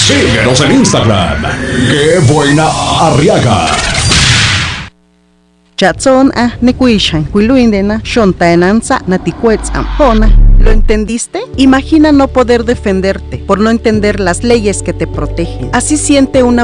Síguenos en Instagram. ¡Qué buena Arriaga! Chatson nekuishan kuiluindena shontaenanza natikuetzam jona. ¿Lo entendiste? Imagina no poder defenderte por no entender las leyes que te protegen. Así siente una